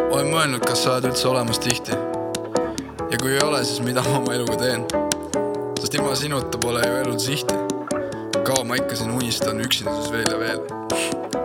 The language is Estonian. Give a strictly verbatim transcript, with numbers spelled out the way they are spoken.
Olen mõelnud, kas sa oled üldse olemas tihti. Ja kui ei ole, siis mida ma oma eluga teen? Sest ilma sinuta pole ju elul sihti. Kaua ma ikka siin unistan üksinduses veel ja veel.